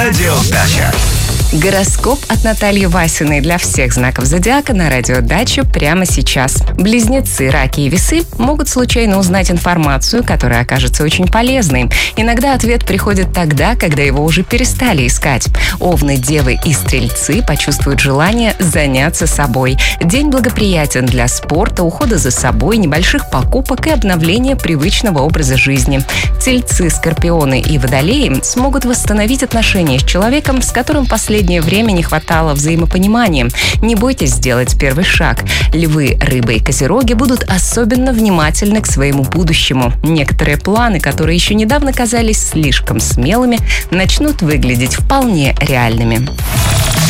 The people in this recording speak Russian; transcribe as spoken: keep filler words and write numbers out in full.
Радиодача. Гороскоп от Натальи Васиной для всех знаков зодиака на радиодачу прямо сейчас. Близнецы, раки и весы могут случайно узнать информацию, которая окажется очень полезной. Иногда ответ приходит тогда, когда его уже перестали искать. Овны, девы и стрельцы почувствуют желание заняться собой. День благоприятен для спорта, ухода за собой, небольших покупок и обновления привычного образа жизни. Тельцы, скорпионы и водолеи смогут восстановить отношения с человеком, с которым последний В последнее время не хватало взаимопонимания. Не бойтесь сделать первый шаг. Львы, рыбы и козероги будут особенно внимательны к своему будущему. Некоторые планы, которые еще недавно казались слишком смелыми, начнут выглядеть вполне реальными.